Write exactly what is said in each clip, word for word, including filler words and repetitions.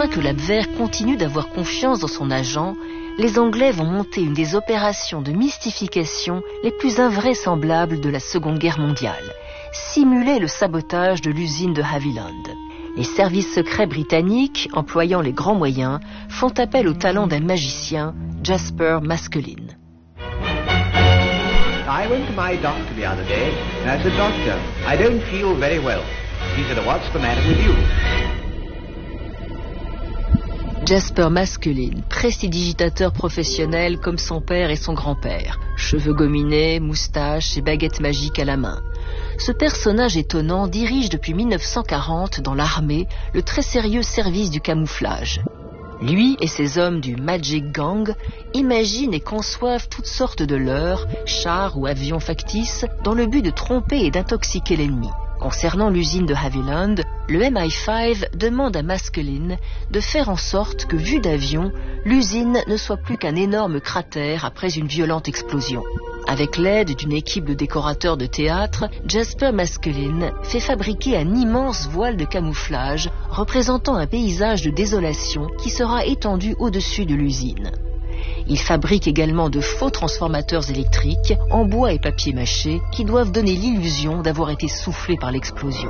afin que l'Abwehr continue d'avoir confiance dans son agent, les Anglais vont monter une des opérations de mystification les plus invraisemblables de la Seconde Guerre mondiale, simuler le sabotage de l'usine de Havilland. Les services secrets britanniques, employant les grands moyens, font appel au talent d'un magicien, Jasper Maskelyne. I went to my doctor the other day, and I said, "Doctor, I don't feel very well." He said, "What's the matter with you?" Jasper Maskelyne, prestidigitateur professionnel comme son père et son grand-père, cheveux gominés, moustaches et baguettes magiques à la main. Ce personnage étonnant dirige depuis mille neuf cent quarante dans l'armée le très sérieux service du camouflage. Lui et ses hommes du Magic Gang imaginent et conçoivent toutes sortes de leurres, chars ou avions factices dans le but de tromper et d'intoxiquer l'ennemi. Concernant l'usine de Havilland, le M I cinq demande à Maskelyne de faire en sorte que, vue d'avion, l'usine ne soit plus qu'un énorme cratère après une violente explosion. Avec l'aide d'une équipe de décorateurs de théâtre, Jasper Maskelyne fait fabriquer un immense voile de camouflage représentant un paysage de désolation qui sera étendu au-dessus de l'usine. Il fabrique également de faux transformateurs électriques en bois et papier mâché qui doivent donner l'illusion d'avoir été soufflés par l'explosion.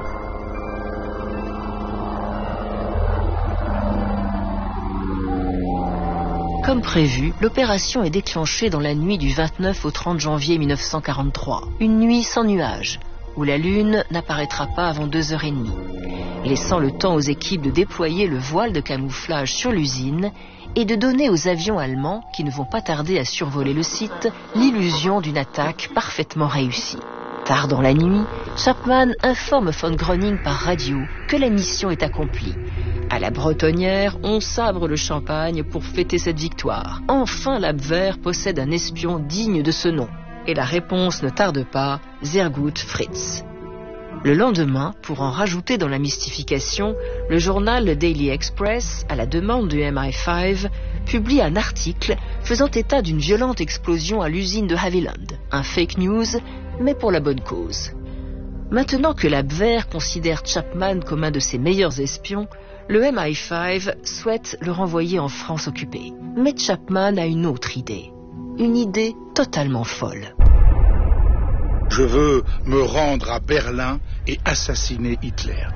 Comme prévu, l'opération est déclenchée dans la nuit du vingt-neuf au trente janvier mille neuf cent quarante-trois. Une nuit sans nuages, où la lune n'apparaîtra pas avant deux heures trente, laissant le temps aux équipes de déployer le voile de camouflage sur l'usine et de donner aux avions allemands, qui ne vont pas tarder à survoler le site, l'illusion d'une attaque parfaitement réussie. Tard dans la nuit, Chapman informe von Groening par radio que la mission est accomplie. À la Bretonnière, on sabre le champagne pour fêter cette victoire. Enfin, l'Abwehr possède un espion digne de ce nom. Et la réponse ne tarde pas, sehr gut Fritz. Le lendemain, pour en rajouter dans la mystification, le journal le Daily Express, à la demande du M I cinq, publie un article faisant état d'une violente explosion à l'usine de Havilland. Un fake news, mais pour la bonne cause. Maintenant que l'Abwehr considère Chapman comme un de ses meilleurs espions, le M I cinq souhaite le renvoyer en France occupée. Mais Chapman a une autre idée. Une idée totalement folle. Je veux me rendre à Berlin et assassiner Hitler.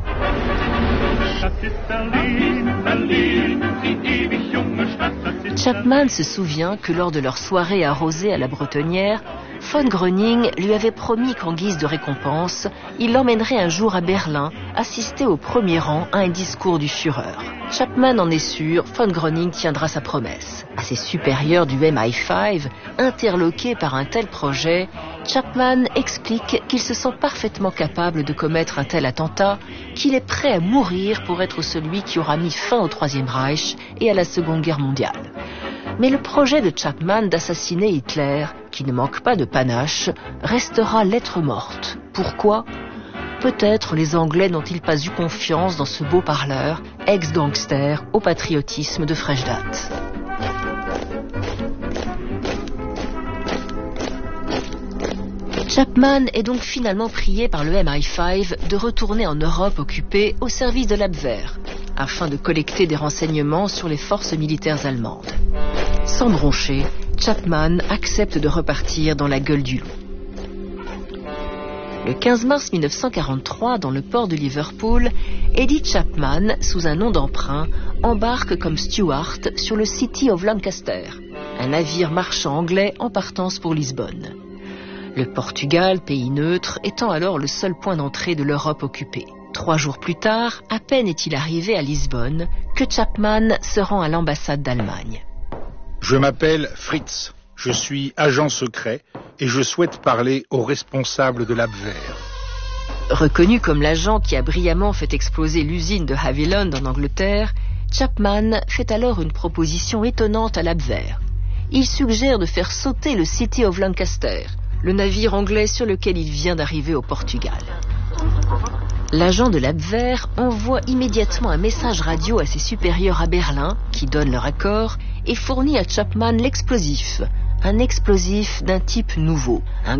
Chapman se souvient que lors de leur soirée arrosée à la Bretonnière, von Groening lui avait promis qu'en guise de récompense, il l'emmènerait un jour à Berlin assister au premier rang à un discours du Führer. Chapman en est sûr, von Groening tiendra sa promesse. À ses supérieurs du M I cinq, interloqués par un tel projet, Chapman explique qu'il se sent parfaitement capable de commettre un tel attentat, qu'il est prêt à mourir pour être celui qui aura mis fin au Troisième Reich et à la Seconde Guerre mondiale. Mais le projet de Chapman d'assassiner Hitler, qui ne manque pas de panache, restera lettre morte. Pourquoi ? Peut-être les Anglais n'ont-ils pas eu confiance dans ce beau parleur, ex-gangster au patriotisme de fraîche date. Chapman est donc finalement prié par le M I cinq de retourner en Europe occupée au service de l'Abwehr, afin de collecter des renseignements sur les forces militaires allemandes. Sans broncher, Chapman accepte de repartir dans la gueule du loup. Le quinze mars mille neuf cent quarante-trois, dans le port de Liverpool, Eddie Chapman, sous un nom d'emprunt, embarque comme steward sur le City of Lancaster, un navire marchand anglais en partance pour Lisbonne. Le Portugal, pays neutre, étant alors le seul point d'entrée de l'Europe occupée. Trois jours plus tard, à peine est-il arrivé à Lisbonne que Chapman se rend à l'ambassade d'Allemagne. Je m'appelle Fritz, je suis agent secret et je souhaite parler aux responsables de l'Abwehr. Reconnu comme l'agent qui a brillamment fait exploser l'usine de Havilland en Angleterre, Chapman fait alors une proposition étonnante à l'Abwehr. Il suggère de faire sauter le City of Lancaster, le navire anglais sur lequel il vient d'arriver au Portugal. L'agent de l'Abwehr envoie immédiatement un message radio à ses supérieurs à Berlin, qui donnent leur accord, et fournit à Chapman l'explosif, un explosif d'un type nouveau, un